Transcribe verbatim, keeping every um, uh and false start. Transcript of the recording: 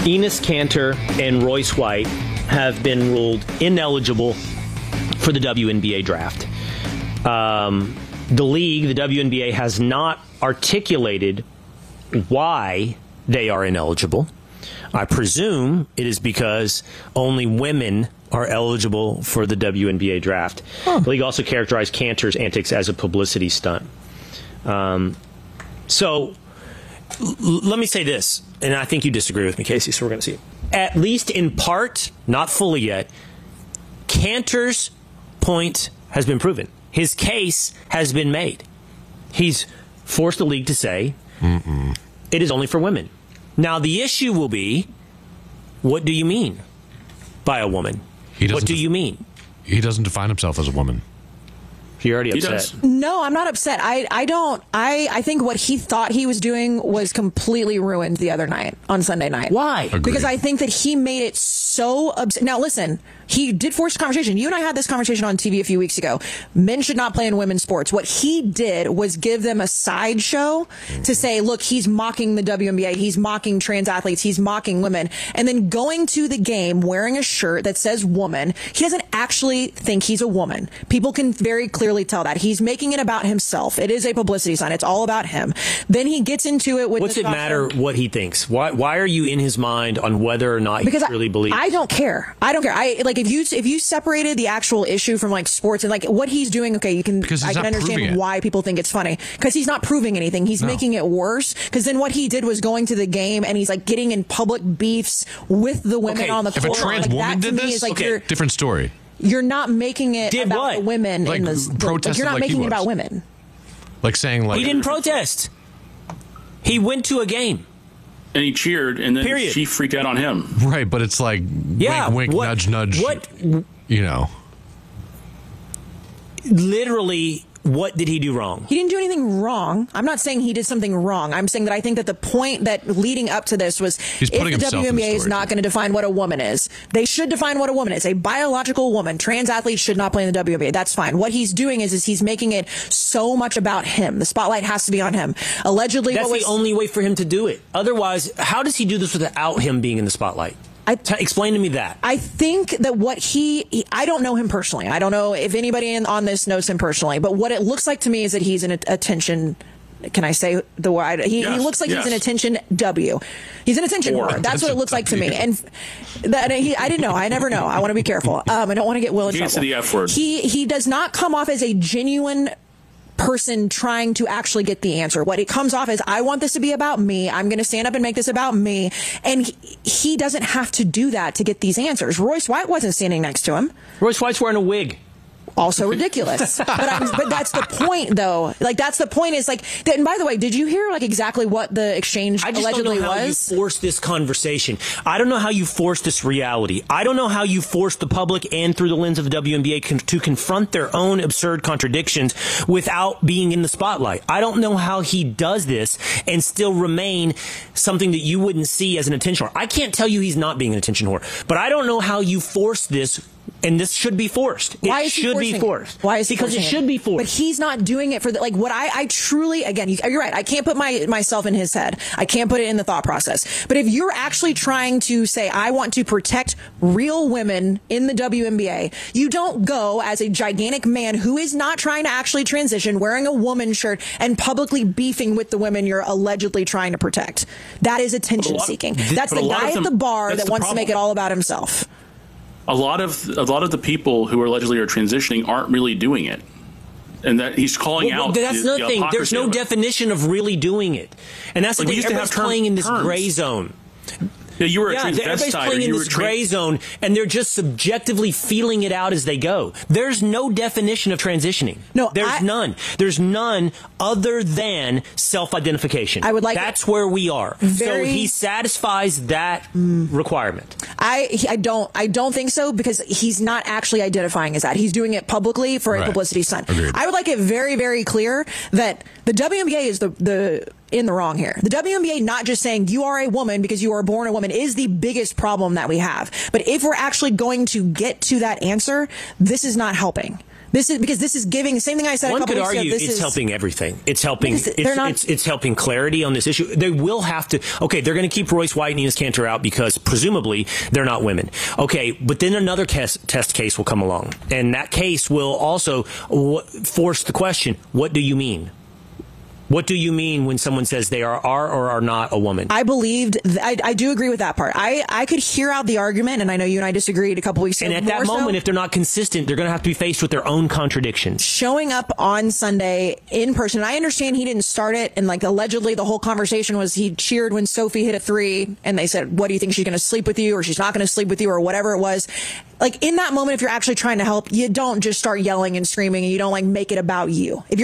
Enes Kanter and Royce White have been ruled ineligible for the W N B A draft. Um, the league, the W N B A, has not articulated why they are ineligible. I presume it is because only women are eligible for the W N B A draft. Huh. The league also characterized Kanter's antics as a publicity stunt. Um, so l- let me say this, and I think you disagree with me, Casey, so we're going to see. At least in part, not fully yet, Kanter's point has been proven. His case has been made. He's forced the league to say Mm-mm. it is only for women. Now, the issue will be, what do you mean by a woman? What do you mean? He doesn't define himself as a woman. You're already upset. No, I'm not upset. I, I don't. I, I think what he thought he was doing was completely ruined the other night, on Sunday night. Why? Agreed. Because I think that he made it so upset. Now, listen, he did force a conversation. You and I had this conversation on T V a few weeks ago. Men should not play in women's sports. What he did was give them a sideshow to say, look, he's mocking the W N B A. He's mocking trans athletes. He's mocking women. And then going to the game wearing a shirt that says woman. He doesn't actually think he's a woman. People can very clearly tell that. He's making it about himself. It is a publicity stunt. It's all about him. Then he gets into it with... What's it matter what he thinks? Why Why are you in his mind on whether or not he because really I, believes? I don't care. I don't care. I like if you if you separated the actual issue from like sports and like what he's doing, okay, you can I can understand why people think it's funny. Because he's not proving anything. He's no. making it worse. Because then what he did was going to the game and he's like getting in public beefs with the women okay. on the court. court. If a trans like, woman did this, like okay, different story. You're not making it Did about what? the women like, in this. Like, you're not like making it was. about women. Like saying like he didn't protest. He went to a game. And he cheered, and then Period. she freaked out on him. Right, but it's like yeah, wink, wink, what, nudge, nudge. What? You know. Literally, what did he do wrong? He didn't do anything wrong. I'm not saying he did something wrong. I'm saying that I think that the point that leading up to this was He's if putting the himself W N B A in the is story. not going to define what a woman is, they should define what a woman is. A biological woman. Trans athletes should not play in the W N B A. That's fine. What he's doing is, is he's making it so much about him. The spotlight has to be on him. Allegedly, That's what was, the only way for him to do it. Otherwise, how does he do this without him being in the spotlight? I, T- explain to me that. I think that what he, he, I don't know him personally. I don't know if anybody in, on this knows him personally, but what it looks like to me is that he's an attention. Can I say the word? He, yes, he looks like yes. he's an attention W. He's an attention Or whore. That's what it looks like to me. And that he, I didn't know. I never know. I want to be careful. Um, I don't want to get Will in You can't trouble. say the F word. He he does not come off as a genuine person trying to actually get the answer. What it comes off as, I want this to be about me. I'm going to stand up and make this about me. And he, he doesn't have to do that to get these answers. Royce White wasn't standing next to him. Royce White's wearing a wig. Also ridiculous. but, I'm, but that's the point, though. Like, that's the point is, like, that, and by the way, did you hear, like, exactly what the exchange I just allegedly don't know how was? you force this conversation. I don't know how you force this reality. I don't know how you force the public and through the lens of the W N B A con- to confront their own absurd contradictions without being in the spotlight. I don't know how he does this and still remain something that you wouldn't see as an attention whore. I can't tell you he's not being an attention whore, but I don't know how you force this. And this should be forced. It Why is he should be forcing forced. it? Why is he because it forcing should be forced. But he's not doing it for the, like what I, I truly, again, you, you're right. I can't put my myself in his head. I can't put it in the thought process. But if you're actually trying to say, I want to protect real women in the W N B A, you don't go as a gigantic man who is not trying to actually transition, wearing a woman shirt and publicly beefing with the women you're allegedly trying to protect. That is attention seeking. That's the guy at the bar that wants to make it all about himself. A lot of a lot of the people who are allegedly are transitioning aren't really doing it, and that he's calling well, out. That's the, another the thing. There's no definition of really doing it, and that's like the thing. Everybody's playing in this terms. gray zone. Yeah, you were a yeah, everybody's transvestite. playing in you this were gray trans- zone, and they're just subjectively feeling it out as they go. There's no definition of transitioning. No, there's I, none. There's none other than self-identification. I would like that's where we are. Very, so he satisfies that requirement. I I don't I don't think so because he's not actually identifying as that. He's doing it publicly for a right. publicity stunt. Agreed. I would like it very very clear that the W N B A is the the in the wrong here. The W N B A not just saying you are a woman because you are born a woman is the biggest problem that we have. But if we're actually going to get to that answer, this is not helping. This is because this is giving the same thing I said. One a couple could weeks argue ago. This it's is, helping everything. It's helping. It's, not, it's, it's helping clarity on this issue. They will have to. Okay, they're going to keep Royce White and Enes Kanter out because presumably they're not women. Okay, but then another test, test case will come along, and that case will also w- force the question: what do you mean? What do you mean when someone says they are, are or are not a woman? I believed, th- I, I do agree with that part. I, I could hear out the argument, and I know you and I disagreed a couple weeks ago. And at that moment, so, if they're not consistent, they're going to have to be faced with their own contradictions. Showing up on Sunday in person, and I understand he didn't start it, and like allegedly the whole conversation was he cheered when Sophie hit a three, and they said, what do you think, she's going to sleep with you, or she's not going to sleep with you, or whatever it was. Like in that moment, if you're actually trying to help, you don't just start yelling and screaming, and you don't like make it about you. If you're